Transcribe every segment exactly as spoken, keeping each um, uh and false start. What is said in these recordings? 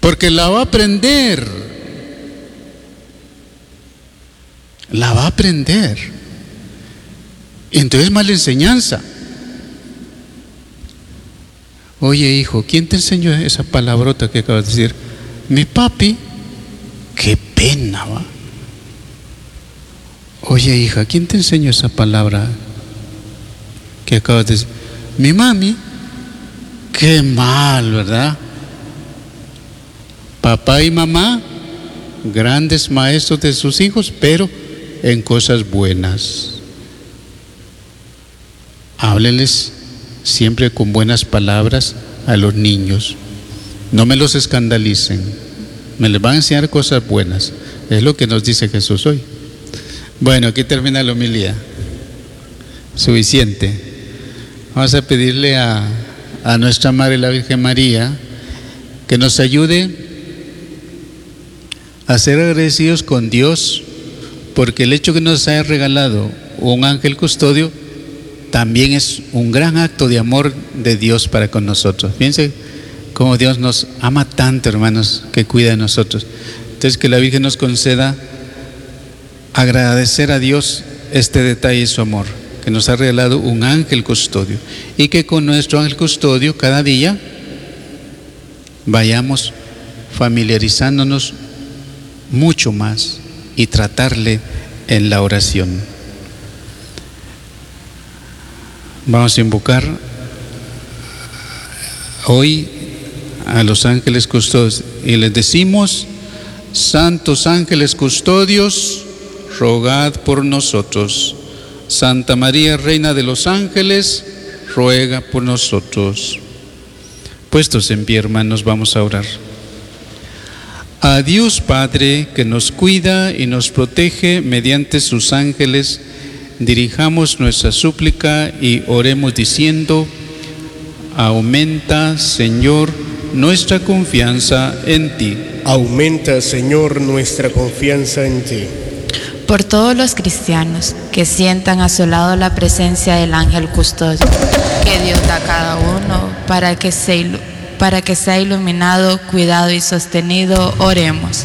porque la va a aprender. La va a aprender. Entonces, mala enseñanza. Oye, hijo, ¿quién te enseñó esa palabrota que acabas de decir? Mi papi. Qué pena, ¿va? Oye, hija, ¿quién te enseñó esa palabra que acabas de decir? Mi mami. Qué mal, ¿verdad? Papá y mamá, grandes maestros de sus hijos, pero en cosas buenas. Háblenles siempre con buenas palabras a los niños. No me los escandalicen. Me les van a enseñar cosas buenas. Es lo que nos dice Jesús hoy. Bueno, aquí termina la homilía. Suficiente. Vamos a pedirle a, a nuestra Madre la Virgen María que nos ayude a ser agradecidos con Dios, porque el hecho que nos haya regalado un ángel custodio también es un gran acto de amor de Dios para con nosotros. Fíjense cómo Dios nos ama tanto, hermanos, que cuida de nosotros. Entonces, que la Virgen nos conceda agradecer a Dios este detalle de su amor, que nos ha regalado un ángel custodio, y que con nuestro ángel custodio cada día vayamos familiarizándonos mucho más y tratarle en la oración. Vamos a invocar hoy a los ángeles custodios y les decimos: santos ángeles custodios, rogad por nosotros. Santa María, Reina de los Ángeles, ruega por nosotros. Puestos en pie, hermanos, vamos a orar. A Dios Padre, que nos cuida y nos protege mediante sus ángeles, dirijamos nuestra súplica y oremos diciendo: aumenta, Señor, nuestra confianza en ti. Aumenta, Señor, nuestra confianza en ti. Por todos los cristianos que sientan a su lado la presencia del ángel custodio, que Dios da a cada uno para que, se, para que sea iluminado, cuidado y sostenido, oremos.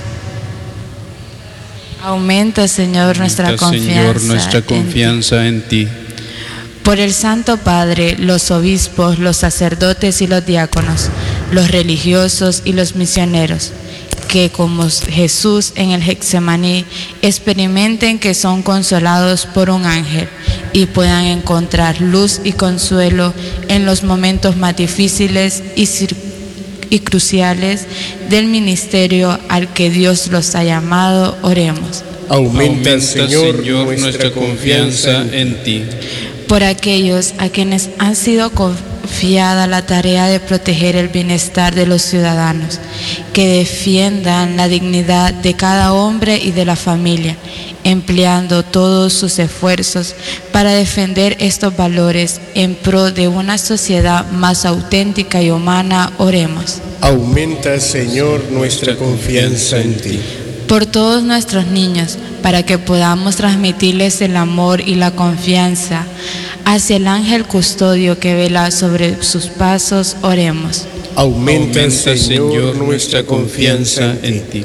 Aumenta, Señor, nuestra Aumenta, confianza, Señor, nuestra confianza en ti. en ti. Por el Santo Padre, los obispos, los sacerdotes y los diáconos, los religiosos y los misioneros, que como Jesús en el Getsemaní experimenten que son consolados por un ángel y puedan encontrar luz y consuelo en los momentos más difíciles y, y cruciales del ministerio al que Dios los ha llamado, oremos. Aumenta, Aumenta Señor, Señor, nuestra, nuestra confianza en ti. Por aquellos a quienes han sido confiada la tarea de proteger el bienestar de los ciudadanos, que defiendan la dignidad de cada hombre y de la familia, empleando todos sus esfuerzos para defender estos valores en pro de una sociedad más auténtica y humana, oremos. Aumenta, Señor, nuestra confianza en ti. Por todos nuestros niños, para que podamos transmitirles el amor y la confianza hacia el ángel custodio que vela sobre sus pasos, oremos. Aumenta, Aumenta, Señor, Señor, nuestra confianza en ti.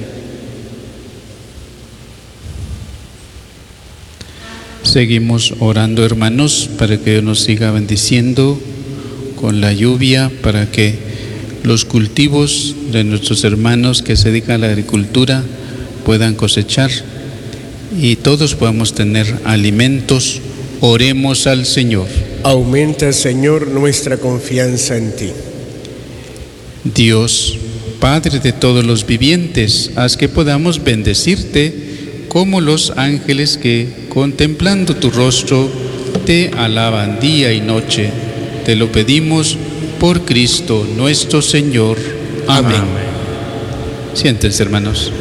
Seguimos orando, hermanos, para que Dios nos siga bendiciendo con la lluvia, para que los cultivos de nuestros hermanos que se dedican a la agricultura puedan cosechar y todos podamos tener alimentos. Oremos al Señor. Aumenta, Señor, nuestra confianza en ti. Dios, Padre de todos los vivientes, haz que podamos bendecirte como los ángeles que, contemplando tu rostro, te alaban día y noche. Te lo pedimos por Cristo nuestro Señor. Amén. Amén. Siéntense, hermanos.